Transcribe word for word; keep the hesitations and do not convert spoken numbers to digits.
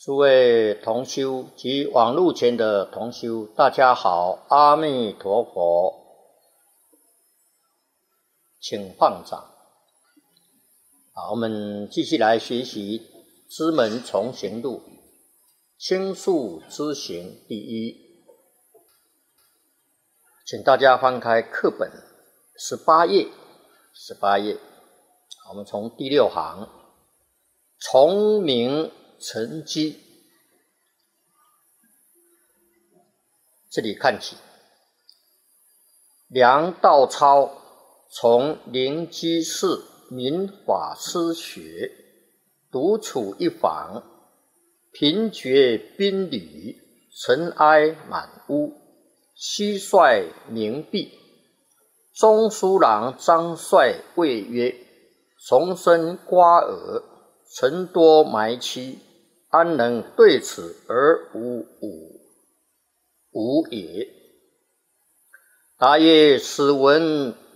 诸位同修及网络前的同修，大家好，阿弥陀佛，请放掌。好，我们继续来学习《知门从行录》，轻述知行第一。请大家翻开课本十八页，十八页，我们从第六行，从明成机，这里看起。梁道超从灵基寺明法师学，独处一房，贫绝宾旅，尘埃满屋，蟋蟀鸣闭。中书郎张帅谓曰：虫声刮耳，尘多埋期，安能对此而无无无也？答曰：此文